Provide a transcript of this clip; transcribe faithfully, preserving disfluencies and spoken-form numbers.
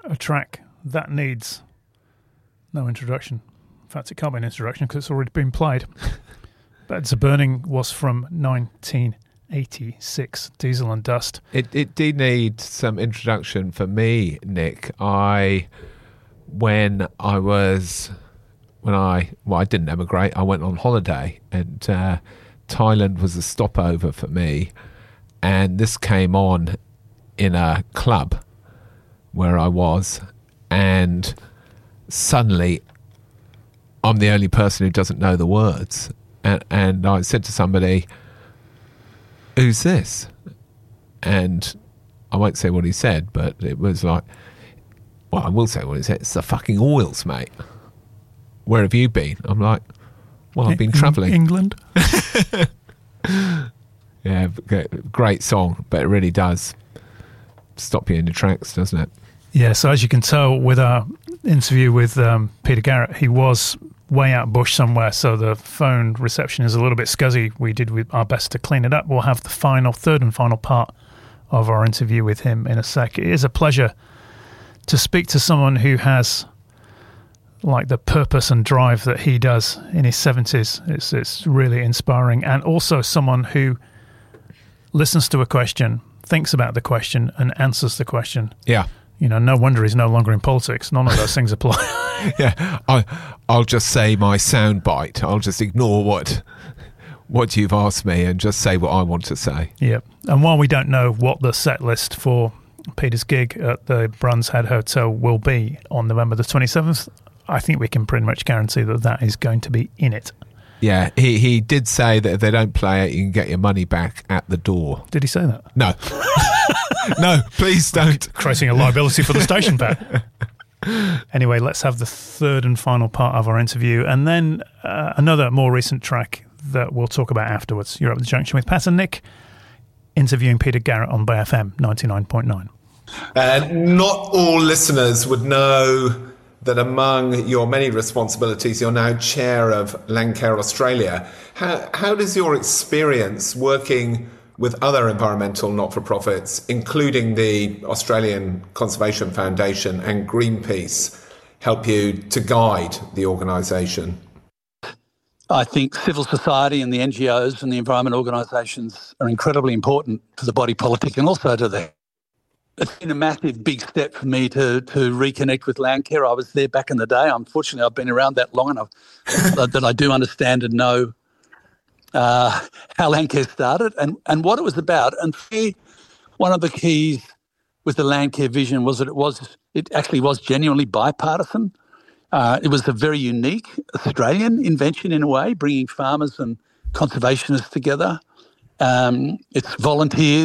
a track that needs no introduction. In fact, it can't be an introduction because it's already been played. Beds Are Burning was from nineteen eighty-six, Diesel and Dust. It it did need some introduction for me, Nick. I when I was when I well I didn't emigrate. I went on holiday, and uh, Thailand was a stopover for me. And this came on in a club where I was, and suddenly I'm the only person who doesn't know the words. And, and I said to somebody, "Who's this?" And I won't say what he said, but it was like, well, I will say what he said. "It's the fucking Oils, mate. Where have you been?" I'm like, "Well, I've been travelling." England. Yeah, great song, but it really does stop you in your tracks, doesn't it? Yeah, so as you can tell with our interview with um, Peter Garrett, he was way out bush somewhere, so the phone reception is a little bit scuzzy. We did our best to clean it up. We'll have the final, third and final part of our interview with him in a sec. It is a pleasure to speak to someone who has like the purpose and drive that he does in his seventies. It's, it's really inspiring, and also someone who listens to a question, thinks about the question, and answers the question. Yeah. You know, no wonder he's no longer in politics. None of those things apply. Yeah, I, I'll just say my soundbite. I'll just ignore what what you've asked me and just say what I want to say. Yeah. And while we don't know what the set list for Peter's gig at the Brands Head Hotel will be on November the twenty-seventh, I think we can pretty much guarantee that that is going to be in it. Yeah, he, he did say that if they don't play it, you can get your money back at the door. Did he say that? No. No, please don't. Creating a liability for the station, Pat. Anyway, let's have the third and final part of our interview, and then uh, another more recent track that we'll talk about afterwards. You're up the junction with Pat and Nick, interviewing Peter Garrett on Bay F M ninety-nine point nine. Uh, not all listeners would know that among your many responsibilities, you're now chair of Landcare Australia. How, how does your experience working with other environmental not-for-profits, including the Australian Conservation Foundation and Greenpeace, help you to guide the organisation? I think civil society and the N G Os and the environment organisations are incredibly important to the body politic and also to the It's been a massive, big step for me to to reconnect with Landcare. I was there back in the day. Unfortunately, I've been around that long enough that I do understand and know uh, how Landcare started and, and what it was about. And for me, one of the keys with the Landcare vision was that it was it actually was genuinely bipartisan. Uh, it was a very unique Australian invention in a way, bringing farmers and conservationists together. Um, it's volunteers.